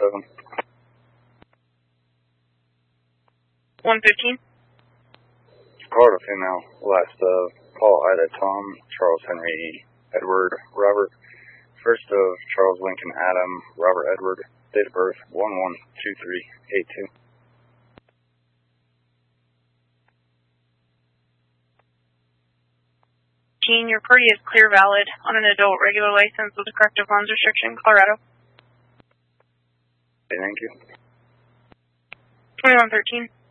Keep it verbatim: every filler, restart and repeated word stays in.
seven. one fifteen. Florida female, last of Paul Ida Tom, Charles Henry Edward Robert, first of Charles Lincoln Adam Robert Edward, date of birth one one two three eight two. Gene, your party is clear valid on an adult regular license with a corrective funds restriction, Colorado. Okay, thank you. twenty-one thirteen.